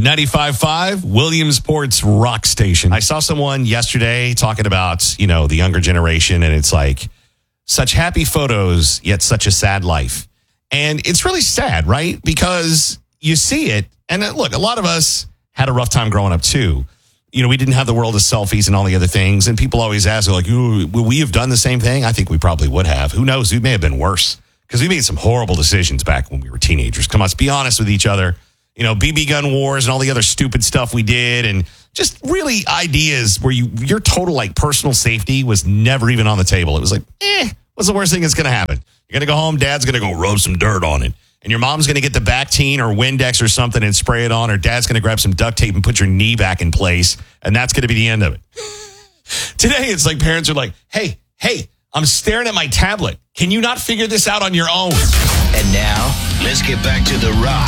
95.5, Williamsport's rock station. I saw someone yesterday talking about, the younger generation, and it's like such happy photos, yet such a sad life. And it's really sad, right? Because you see it. And look, a lot of us had a rough time growing up too. We didn't have the world of selfies and all the other things. And people always ask, like, will we have done the same thing? I think we probably would have. Who knows? We may have been worse because we made some horrible decisions back when we were teenagers. Come on, let's be honest with each other. BB gun wars and all the other stupid stuff we did, and just really ideas where your total personal safety was never even on the table. It was like, what's the worst thing that's going to happen? You're going to go home, dad's going to go rub some dirt on it, and your mom's going to get the Bactine or Windex or something and spray it on, or dad's going to grab some duct tape and put your knee back in place, and that's going to be the end of it. Today, it's like parents are like, hey, I'm staring at my tablet. Can you not figure this out on your own? And now, let's get back to the rock.